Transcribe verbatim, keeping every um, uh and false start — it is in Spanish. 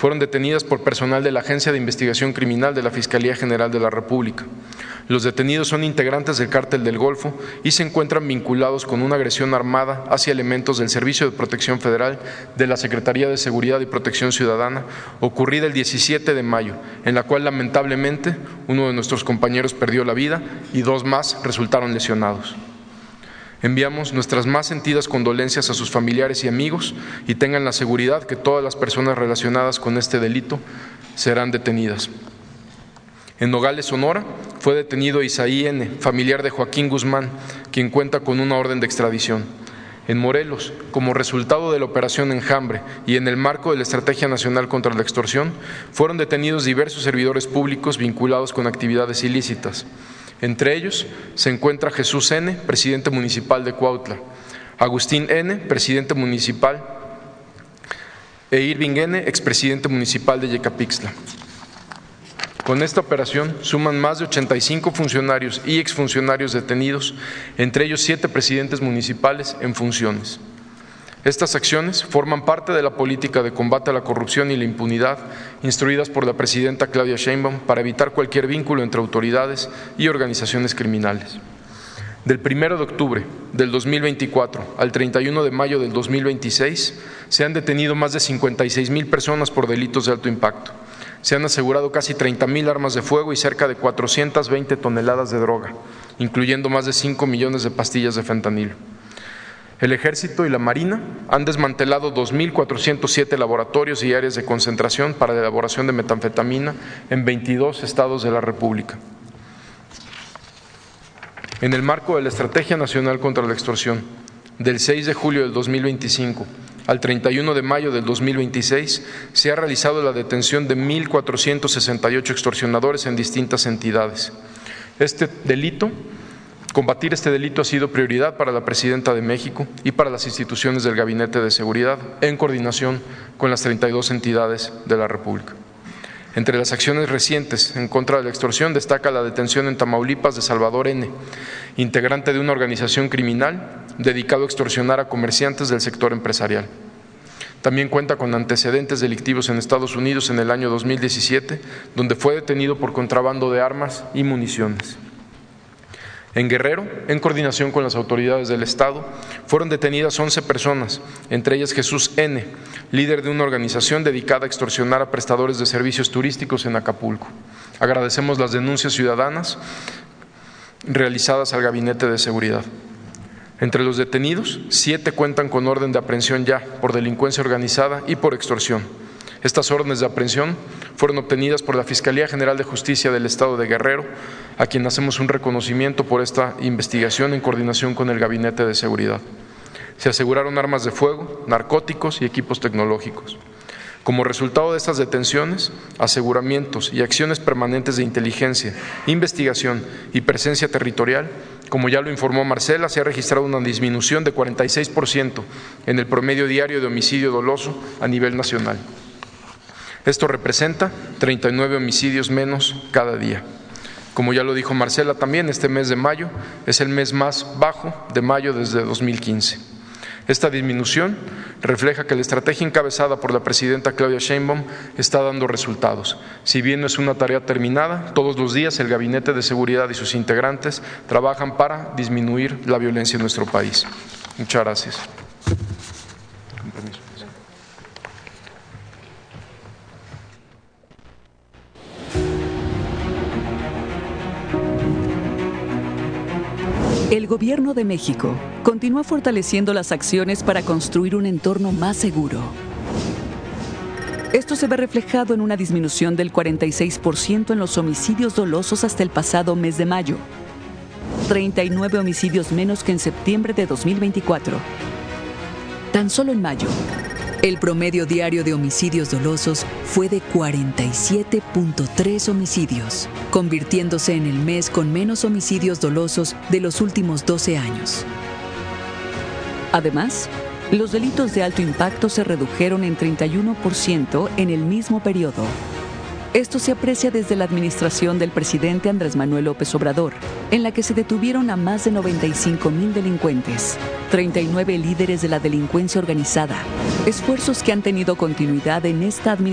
fueron detenidas por personal de la Agencia de Investigación Criminal de la Fiscalía General de la República. Los detenidos son integrantes del Cártel del Golfo y se encuentran vinculados con una agresión armada hacia elementos del Servicio de Protección Federal de la Secretaría de Seguridad y Protección Ciudadana, ocurrida el diecisiete de mayo, en la cual lamentablemente uno de nuestros compañeros perdió la vida y dos más resultaron lesionados. Enviamos nuestras más sentidas condolencias a sus familiares y amigos y tengan la seguridad que todas las personas relacionadas con este delito serán detenidas. En Nogales, Sonora, fue detenido Isaí N., familiar de Joaquín Guzmán, quien cuenta con una orden de extradición. En Morelos, como resultado de la Operación Enjambre y en el marco de la Estrategia Nacional contra la Extorsión, fueron detenidos diversos servidores públicos vinculados con actividades ilícitas. Entre ellos se encuentra Jesús N., presidente municipal de Cuautla, Agustín N., presidente municipal, e Irving N., expresidente municipal de Yecapixtla. Con esta operación suman más de ochenta y cinco funcionarios y exfuncionarios detenidos, entre ellos siete presidentes municipales en funciones. Estas acciones forman parte de la política de combate a la corrupción y la impunidad, instruidas por la presidenta Claudia Sheinbaum para evitar cualquier vínculo entre autoridades y organizaciones criminales. Del primero de octubre del dos mil veinticuatro al treinta y uno de mayo del dos mil veintiséis, se han detenido más de cincuenta y seis mil personas por delitos de alto impacto. Se han asegurado casi treinta mil armas de fuego y cerca de cuatrocientas veinte toneladas de droga, incluyendo más de cinco millones de pastillas de fentanilo. El Ejército y la Marina han desmantelado dos mil cuatrocientos siete laboratorios y áreas de concentración para la elaboración de metanfetamina en veintidós estados de la República. En el marco de la Estrategia Nacional contra la Extorsión, del seis de julio del dos mil veinticinco al treinta y uno de mayo del dos mil veintiséis, se ha realizado la detención de mil cuatrocientos sesenta y ocho extorsionadores en distintas entidades. Este delito, combatir este delito ha sido prioridad para la Presidenta de México y para las instituciones del Gabinete de Seguridad, en coordinación con las treinta y dos entidades de la República. Entre las acciones recientes en contra de la extorsión destaca la detención en Tamaulipas de Salvador N., integrante de una organización criminal dedicado a extorsionar a comerciantes del sector empresarial. También cuenta con antecedentes delictivos en Estados Unidos en el año dos mil diecisiete, donde fue detenido por contrabando de armas y municiones. En Guerrero, en coordinación con las autoridades del Estado, fueron detenidas once personas, entre ellas Jesús N., líder de una organización dedicada a extorsionar a prestadores de servicios turísticos en Acapulco. Agradecemos las denuncias ciudadanas realizadas al Gabinete de Seguridad. Entre los detenidos, siete cuentan con orden de aprehensión ya por delincuencia organizada y por extorsión. Estas órdenes de aprehensión fueron obtenidas por la Fiscalía General de Justicia del Estado de Guerrero, a quien hacemos un reconocimiento por esta investigación en coordinación con el Gabinete de Seguridad. Se aseguraron armas de fuego, narcóticos y equipos tecnológicos. Como resultado de estas detenciones, aseguramientos y acciones permanentes de inteligencia, investigación y presencia territorial, como ya lo informó Marcela, se ha registrado una disminución de cuarenta y seis por ciento en el promedio diario de homicidio doloso a nivel nacional. Esto representa treinta y nueve homicidios menos cada día. Como ya lo dijo Marcela también, este mes de mayo es el mes más bajo de mayo desde dos mil quince. Esta disminución refleja que la estrategia encabezada por la presidenta Claudia Sheinbaum está dando resultados. Si bien no es una tarea terminada, todos los días el Gabinete de Seguridad y sus integrantes trabajan para disminuir la violencia en nuestro país. Muchas gracias. El Gobierno de México continúa fortaleciendo las acciones para construir un entorno más seguro. Esto se ve reflejado en una disminución del cuarenta y seis por ciento en los homicidios dolosos hasta el pasado mes de mayo, treinta y nueve homicidios menos que en septiembre de dos mil veinticuatro. Tan solo en mayo, el promedio diario de homicidios dolosos fue de cuarenta y siete punto tres homicidios, convirtiéndose en el mes con menos homicidios dolosos de los últimos doce años. Además, los delitos de alto impacto se redujeron en treinta y uno por ciento en el mismo periodo. Esto se aprecia desde la administración del presidente Andrés Manuel López Obrador, en la que se detuvieron a más de noventa y cinco mil delincuentes, treinta y nueve líderes de la delincuencia organizada, esfuerzos que han tenido continuidad en esta administración.